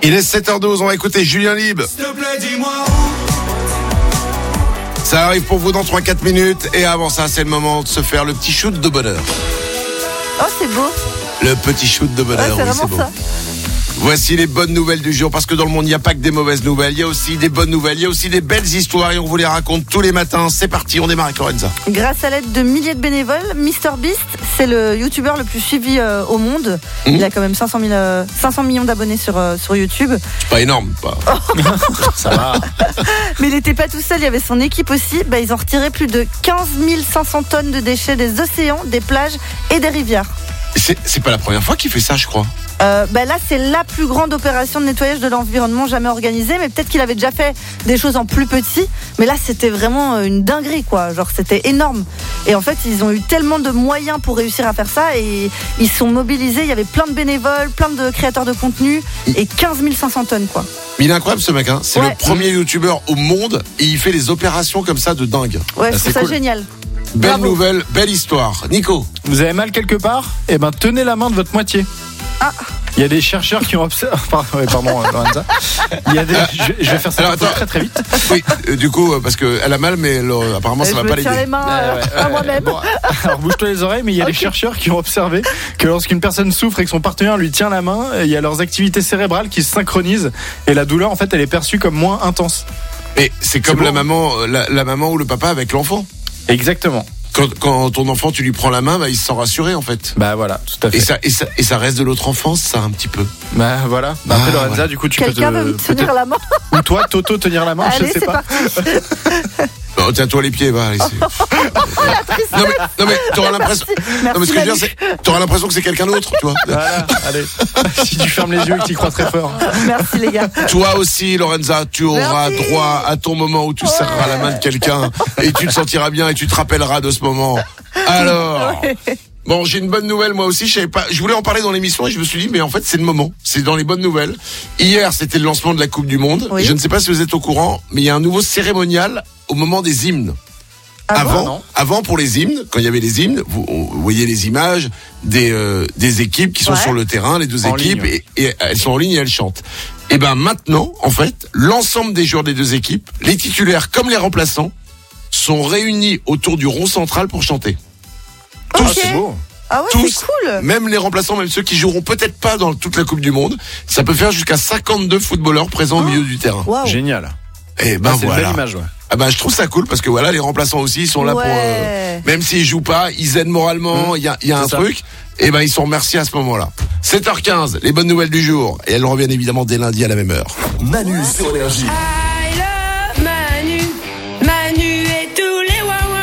Il est 7h12, on va écouter Julien Lieb. S'il te plaît, dis-moi Ça arrive pour vous dans 3-4 minutes. Et avant ça, c'est le moment de se faire le petit shoot de bonheur. Oh, c'est beau. Le petit shoot de bonheur, c'est oui, vraiment c'est beau. ça. Voici les bonnes nouvelles du jour, parce que dans le monde, il n'y a pas que des mauvaises nouvelles, il y a aussi des bonnes nouvelles, il y a aussi des belles histoires et on vous les raconte tous les matins. C'est parti, on démarre avec Lorenza. Grâce à l'aide de milliers de bénévoles, MrBeast, c'est le youtubeur le plus suivi au monde. Il a quand même 500 millions d'abonnés sur YouTube. C'est pas énorme, pas. Ça va. Mais il n'était pas tout seul, il y avait son équipe aussi. Ils ont retiré plus de 15 500 tonnes de déchets des océans, des plages et des rivières. C'est pas la première fois qu'il fait ça, je crois. Là, c'est la plus grande opération de nettoyage de l'environnement jamais organisée. Mais peut-être qu'il avait déjà fait des choses en plus petit. Mais là, c'était vraiment une dinguerie, quoi. Genre, c'était énorme. Et en fait, ils ont eu tellement de moyens pour réussir à faire ça. Et ils sont mobilisés. Il y avait plein de bénévoles, plein de créateurs de contenu. Et 15 500 tonnes, quoi. Mais il est incroyable, ce mec, hein. C'est Ouais. le premier youtubeur au monde et il fait des opérations comme ça de dingue. Ouais, je c'est trouve ça cool. génial. Belle Bravo. nouvelle, belle histoire. Nico. Vous avez mal quelque part ? Eh ben, tenez la main de votre moitié. Ah. Il y a des chercheurs qui ont observé. Pardon, Lorenza. Il y a des. Je vais faire ça Alors, très très vite. Oui, du coup, parce qu'elle a mal, mais apparemment ça Je va me pas tiens l'aider. les mains à moi-même. Bon, alors bouge-toi les oreilles, mais il y a des chercheurs qui ont observé que lorsqu'une personne souffre et que son partenaire lui tient la main, il y a leurs activités cérébrales qui se synchronisent et la douleur en fait elle est perçue comme moins intense. Mais c'est comme C'est la bon. maman, la maman ou le papa avec l'enfant. Exactement. Quand ton enfant, tu lui prends la main, il se sent rassuré en fait. Bah voilà, tout à fait. Et ça reste de l'autre enfance, ça un petit peu. Bah voilà. Après Ah, Lorenza, voilà. du coup tu peux Quelqu'un veut me tenir peut-être- la main. ou toi Toto tenir la main, Allez, je sais c'est pas. parti. Oh, tiens-toi les pieds, va. Allez, non mais t'auras l'impression. Non mais ce que je veux dire, c'est t'auras l'impression que c'est quelqu'un d'autre, tu vois. Voilà, allez. Si tu fermes les yeux et que tu y crois très fort. Merci les gars. Toi aussi, Lorenza, tu auras Merci. droit à ton moment où tu serreras la main de quelqu'un et tu te sentiras bien et tu te rappelleras de ce moment. Alors. Bon, j'ai une bonne nouvelle moi aussi, je savais pas, je voulais en parler dans l'émission et je me suis dit mais en fait c'est le moment, c'est dans les bonnes nouvelles. Hier, c'était le lancement de la Coupe du monde. Oui. Je ne sais pas si vous êtes au courant, mais il y a un nouveau cérémonial au moment des hymnes. Ah bon non. Avant pour les hymnes, quand il y avait les hymnes, vous voyez les images des équipes qui sont Ouais. sur le terrain, les deux En équipes ligne. et elles sont en ligne et elles chantent. Et ben maintenant, en fait, l'ensemble des joueurs des deux équipes, les titulaires comme les remplaçants, sont réunis autour du rond central pour chanter. Ah, Ok. c'est beau. Ah ouais, Tous, c'est cool. même les remplaçants, même ceux qui joueront peut-être pas dans toute la Coupe du Monde, ça peut faire jusqu'à 52 footballeurs présents au milieu du terrain. Waouh. Génial. Et ben C'est une voilà. belle image, ouais. Ah ben je trouve ça cool parce que voilà, les remplaçants aussi ils sont là pour Ouais. même s'ils jouent pas, ils aident moralement, il y a un c'est ça. truc et ben ils sont remerciés à ce moment-là. 7h15, les bonnes nouvelles du jour et elles reviennent évidemment dès lundi à la même heure. Manu sur Énergie. I love Manu, Manu et tous les wawas.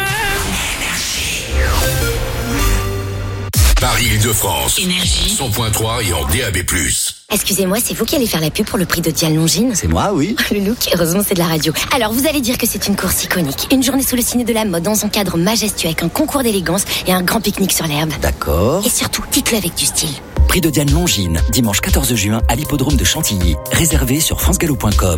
Paris-Île-de-France. Énergie. 100.3 et en DAB+. Excusez-moi, c'est vous qui allez faire la pub pour le prix de Diane Longines? C'est moi, oui. Le look, heureusement c'est de la radio. Alors vous allez dire que c'est une course iconique. Une journée sous le signe de la mode dans un cadre majestueux avec un concours d'élégance et un grand pique-nique sur l'herbe. D'accord. Et surtout, dites-le avec du style. Prix de Diane Longines, dimanche 14 juin à l'hippodrome de Chantilly. Réservé sur francegallo.com.